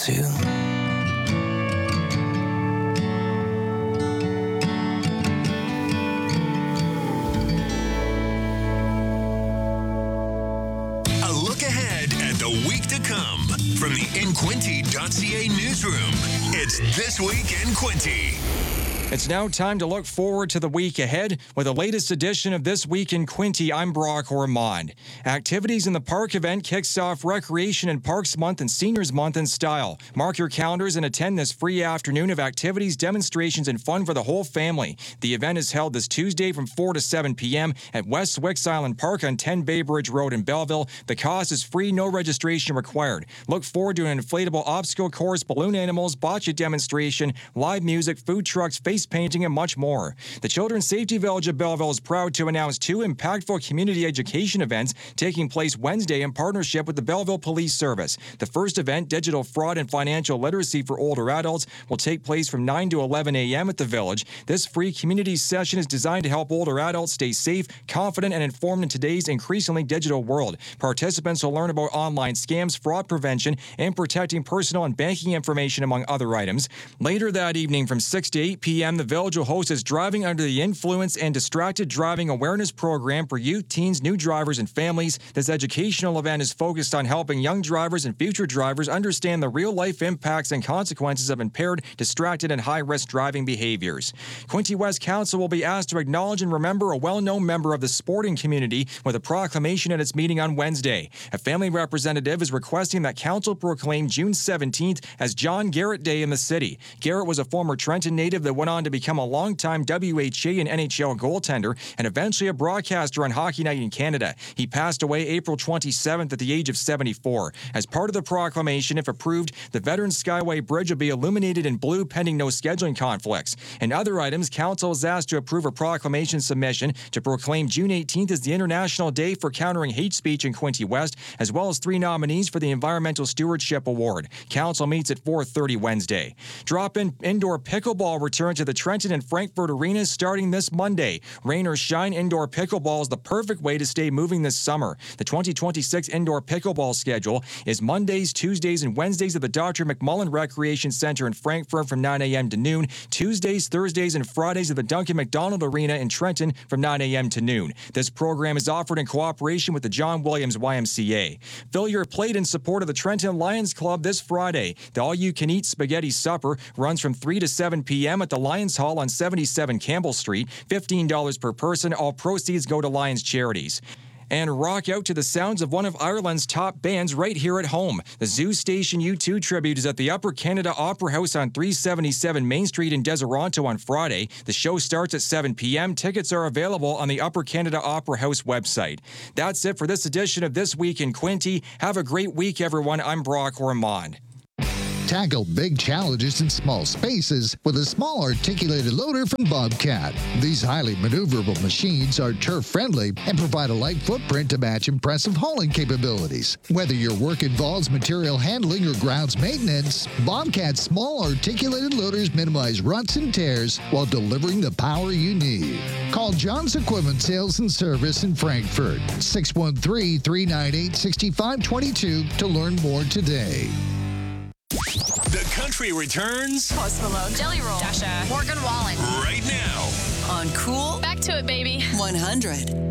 too. A look ahead at the week to come from the InQuinty.ca newsroom. It's This Week in Quinty. It's now time to look forward to the week ahead. With the latest edition of This Week in Quinty, I'm Brock Ormond. Activities in the Park event kicks off Recreation and Parks Month and Seniors Month in style. Mark your calendars and attend this free afternoon of activities, demonstrations, and fun for the whole family. The event is held this Tuesday from 4 to 7 p.m. at West Wicks Island Park on 10 Bay Bridge Road in Belleville. The cost is free, no registration required. Look forward to an inflatable obstacle course, balloon animals, bocce demonstration, live music, food trucks, face painting, and much more. The Children's Safety Village of Belleville is proud to announce 2 impactful community education events taking place Wednesday in partnership with the Belleville Police Service. The first event, Digital Fraud and Financial Literacy for Older Adults, will take place from 9 to 11 a.m. at the Village. This free community session is designed to help older adults stay safe, confident, and informed in today's increasingly digital world. Participants will learn about online scams, fraud prevention, and protecting personal and banking information, among other items. Later that evening from 6 to 8 p.m., the Village will host its Driving Under the Influence and Distracted Driving Awareness Program for youth, teens, new drivers, and families. This educational event is focused on helping young drivers and future drivers understand the real-life impacts and consequences of impaired, distracted, and high-risk driving behaviors. Quinty West Council will be asked to acknowledge and remember a well-known member of the sporting community with a proclamation at its meeting on Wednesday. A family representative is requesting that Council proclaim June 17th as John Garrett Day in the city. Garrett was a former Trenton native that went on to become a longtime WHA and NHL goaltender and eventually a broadcaster on Hockey Night in Canada. He passed away April 27th at the age of 74. As part of the proclamation, if approved, the Veterans Skyway Bridge will be illuminated in blue pending no scheduling conflicts. In other items, Council is asked to approve a proclamation submission to proclaim June 18th as the International Day for Countering Hate Speech in Quinty West, as well as 3 nominees for the Environmental Stewardship Award. Council meets at 4:30 Wednesday. Drop-in indoor pickleball returns to the Trenton and Frankfurt arenas starting this Monday. Rain or shine, indoor pickleball is the perfect way to stay moving this summer. The 2026 indoor pickleball schedule is Mondays, Tuesdays, and Wednesdays at the Dr. McMullen Recreation Center in Frankfurt from 9 a.m. to noon, Tuesdays, Thursdays, and Fridays at the Duncan McDonald Arena in Trenton from 9 a.m. to noon. This program is offered in cooperation with the John Williams YMCA. Fill your plate in support of the Trenton Lions Club this Friday. The all-you-can-eat spaghetti supper runs from 3 to 7 p.m. at the Lions Hall on 77 Campbell Street. $15 per person. All proceeds go to Lions Charities. And rock out to the sounds of one of Ireland's top bands right here at home. The Zoo Station U2 tribute is at the Upper Canada Opera House on 377 Main Street in Deseronto on Friday. The show starts at 7 p.m. Tickets are available on the Upper Canada Opera House website. That's it for this edition of This Week in Quinty. Have a great week, everyone. I'm Brock Ormond. Tackle big challenges in small spaces with a small articulated loader from Bobcat. These highly maneuverable machines are turf-friendly and provide a light footprint to match impressive hauling capabilities. Whether your work involves material handling or grounds maintenance, Bobcat's small articulated loaders minimize ruts and tears while delivering the power you need. Call John's Equipment Sales and Service in Frankfurt, 613-398-6522 to learn more today. The Country returns Post Malone, Jelly Roll, Dasha, Morgan Wallen. right now On Cool. Back to it, baby. 100.